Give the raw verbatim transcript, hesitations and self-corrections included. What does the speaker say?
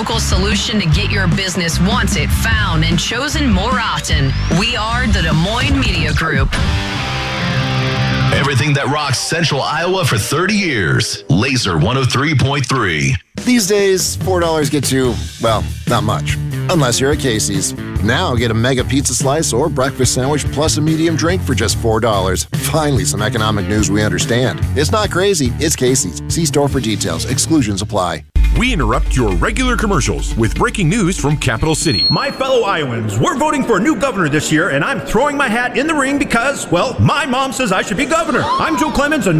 local solution to get your business wanted, found, and chosen more often. We are the Des Moines Media Group. Everything that rocks Central Iowa for thirty years. Laser one oh three point three. These days, four dollars gets you, well, not much. Unless you're at Casey's. Now get a mega pizza slice or breakfast sandwich plus a medium drink for just four dollars. Finally, some economic news we understand. It's not crazy, it's Casey's. See store for details. Exclusions apply. We interrupt your regular commercials with breaking news from Capital City. My fellow Iowans, we're voting for a new governor this year, and I'm throwing my hat in the ring because, well, my mom says I should be governor. I'm Joe Clemens, a